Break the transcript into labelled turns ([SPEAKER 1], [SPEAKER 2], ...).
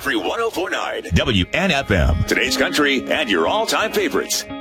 [SPEAKER 1] Country 104.9 WNFM. Today's country and your all-time favorites.